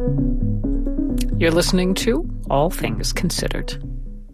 You're listening to All Things Considered.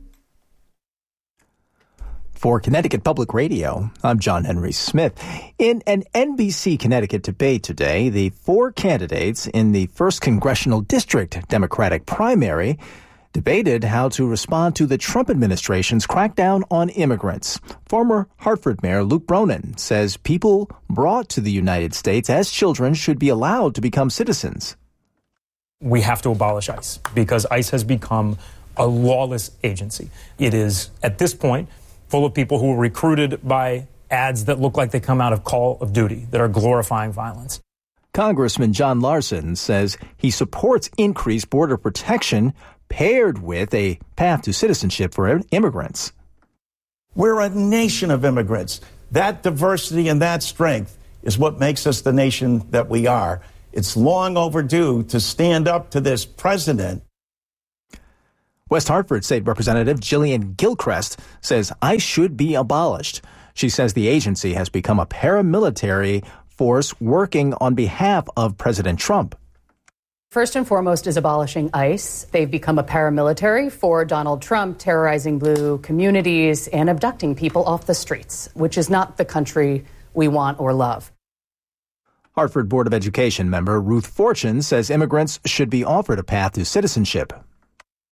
For Connecticut Public Radio, I'm John Henry Smith. In an NBC Connecticut debate today, the four candidates in the 1st Congressional District Democratic primary debated how to respond to the Trump administration's crackdown on immigrants. Former Hartford Mayor Luke Bronin says people brought to the United States as children should be allowed to become citizens. We have to abolish ICE because ICE has become a lawless agency. It is, at this point, full of people who are recruited by ads that look like they come out of Call of Duty, that are glorifying violence. Congressman John Larson says he supports increased border protection paired with a path to citizenship for immigrants. We're a nation of immigrants. That diversity and that strength is what makes us the nation that we are. It's long overdue to stand up to this president. West Hartford State Representative Jillian Gilchrist says ICE should be abolished. She says the agency has become a paramilitary force working on behalf of President Trump. First and foremost is abolishing ICE. They've become a paramilitary for Donald Trump, terrorizing blue communities and abducting people off the streets, which is not the country we want or love. Hartford Board of Education member Ruth Fortune says immigrants should be offered a path to citizenship.